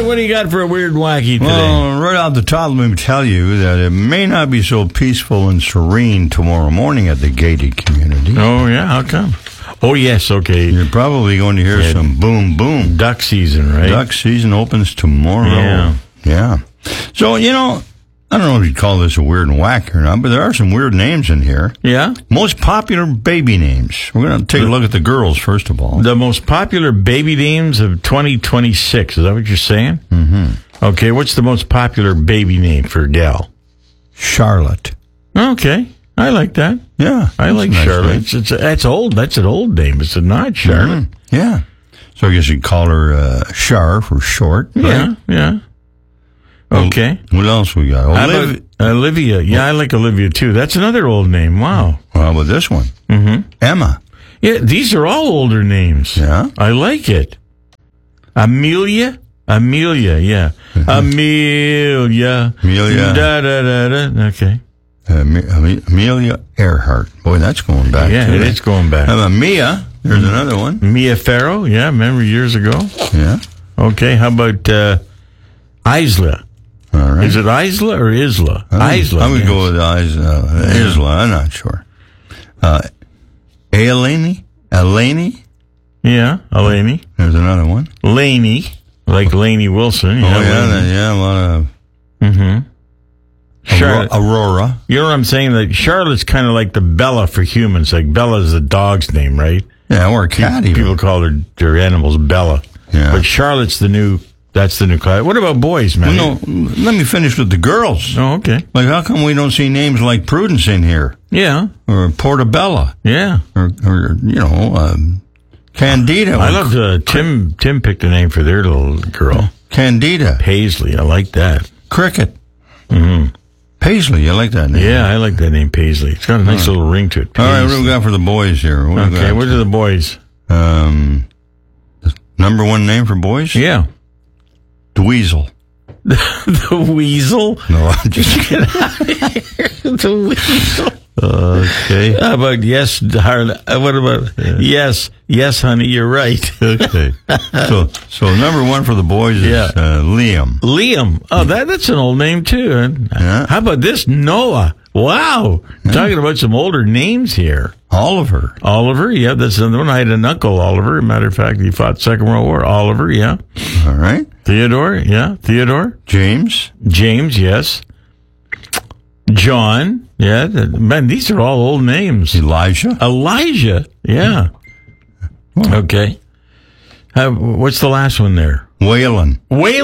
right, what do you got for a weird and wacky today? Well, right out the top, let me tell you that it may not be so peaceful and serene tomorrow morning at the gated community. Oh, yeah, how come? Oh, yes, okay. You're probably going to hear some boom, boom. Duck season, right? Duck season opens tomorrow. Yeah. So, I don't know if you'd call this a weird and wacky or not, but there are some weird names in here. Yeah? Most popular baby names. We're going to take a look at the girls, first of all. The most popular baby names of 2026. Is that what you're saying? Mm-hmm. Okay, what's the most popular baby name for a gal? Charlotte. Okay, I like that. Yeah. I like nice Charlotte. That's old. That's an old name. It's not Charlotte. Mm-hmm. Yeah. So I guess you'd call her Char for short. Right? Yeah. Okay. What else we got? Olivia. Yeah, I like Olivia, too. That's another old name. Wow. Well, how about this one? Mm-hmm. Emma. Yeah, these are all older names. Yeah. I like it. Amelia, yeah. Mm-hmm. Amelia. Da-da-da-da. Okay. Amelia Earhart. Boy, that's going back. Yeah, it's going back. How about Mia? There's another one. Mia Farrow. Yeah, remember years ago? Yeah. Okay, how about Isla? All right. Is it Isla or Isla? Isla. I would go with Isla. I'm not sure. Eleni? Yeah, Eleni. There's another one. Laney, like Lainey Wilson. A lot of... Mm-hmm. Charlotte. Aurora. You know what I'm saying? Like Charlotte's kind of like the Bella for humans. Like Bella is the dog's name, right? Yeah, or a cat. People call their animals Bella. Yeah. But Charlotte's the new class. What about boys, man? Well, no, let me finish with the girls. Oh, okay. Like, how come we don't see names like Prudence in here? Yeah. Or Portabella? Yeah. Or Candida. I love Tim picked a name for their little girl. Candida. Paisley. I like that. Cricket. Mm-hmm. Paisley. You like that name? Yeah, I like that name, Paisley. It's got a nice little ring to it. Paisley. All right, what do we got for the boys here? What are the boys? The number one name for boys? Yeah. Dweezil. The Weasel? No, I'm just kidding. The Weasel. Okay. How about yes, darling? What about yes, honey? You're right. Okay. So number one for the boys is Liam. Liam. Oh, that's an old name too. Yeah. How about this? Noah. Wow. Yeah. Talking about some older names here. Oliver. Yeah, that's another one. I had an uncle, Oliver. Matter of fact, he fought Second World War. Oliver, yeah. All right. Theodore, yeah. Theodore. James, yes. John, yeah. Man, these are all old names. Elijah, yeah. Well, okay. What's the last one there? Waylon,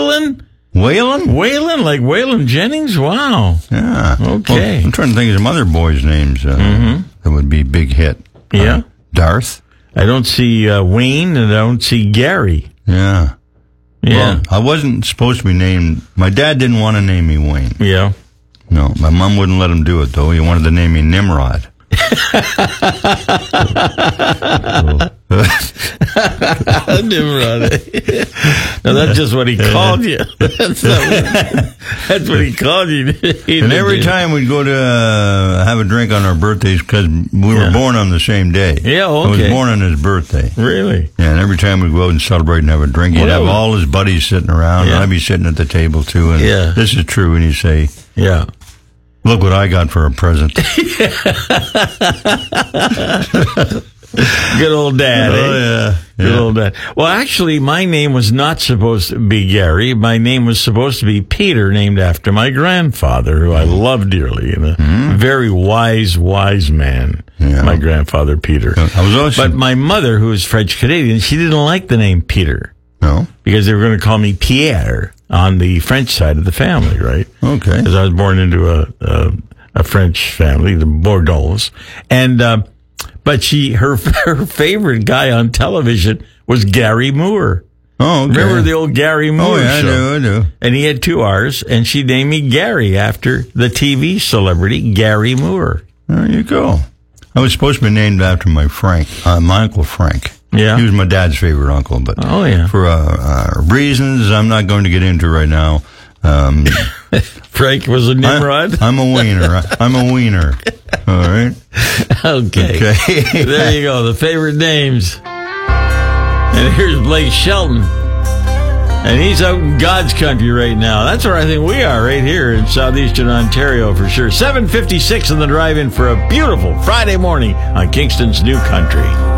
like Waylon Jennings? Wow. Yeah. Okay. Well, I'm trying to think of some other boys' names that would be big hit. Yeah. Darth. I don't see Wayne, and I don't see Gary. Yeah. Yeah. Well, I wasn't supposed to be named. My dad didn't want to name me Wayne. Yeah. No, my mom wouldn't let him do it, though. He wanted to name me Nimrod. Nimrod. No, that's just what he called you. That's what he called you. And every time we'd go to have a drink on our birthdays, because we were born on the same day. Yeah, okay. I was born on his birthday. Really? Yeah, and every time we'd go out and celebrate and have a drink, he'd have all his buddies sitting around, and I'd be sitting at the table, too. And this is true, and he'd say, look what I got for a present. Good old dad, eh? Oh, yeah. Good old dad. Well, actually, my name was not supposed to be Gary. My name was supposed to be Peter, named after my grandfather, who I love dearly, and a very wise man. Yeah. My grandfather, Peter. But my mother, who was French-Canadian, she didn't like the name Peter. No? Because they were going to call me Pierre on the French side of the family, right? Okay. Because I was born into a French family, the Bordeaux. And, but her favorite guy on television was Gary Moore. Oh, okay. Remember the old Gary Moore show? I do. And he had 2 R's, and she named me Gary after the TV celebrity Gary Moore. There you go. I was supposed to be named after my Uncle Frank. Yeah. He was my dad's favorite uncle, but for reasons I'm not going to get into right now. Frank was a Nimrod? I'm a wiener. All right? Okay. There you go. The favorite names. And here's Blake Shelton. And he's out in God's country right now. That's where I think we are, right here in southeastern Ontario for sure. 7:56 in the drive-in for a beautiful Friday morning on Kingston's New Country.